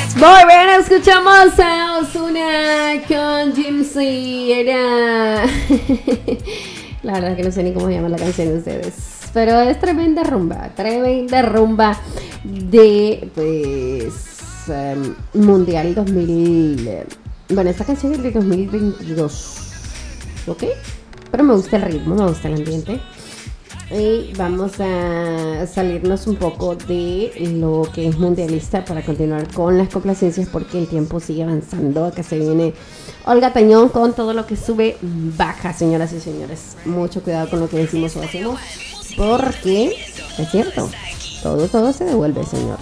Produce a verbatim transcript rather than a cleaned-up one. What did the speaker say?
Muy bien, escuchamos a Ozuna con Gypsy. Era... La verdad que no sé ni cómo se llama la canción de ustedes, pero es tremenda rumba, tremenda rumba de, pues, um, Mundial dos mil... Bueno, esta canción es de dos mil veintidós, ¿ok? Pero me gusta el ritmo, me gusta el ambiente. Y vamos a salirnos un poco de lo que es mundialista para continuar con las complacencias porque el tiempo sigue avanzando. Acá se viene Olga Tañón con todo lo que sube baja, señoras y señores. Mucho cuidado con lo que decimos o hacemos porque es cierto, todo, todo se devuelve, señor.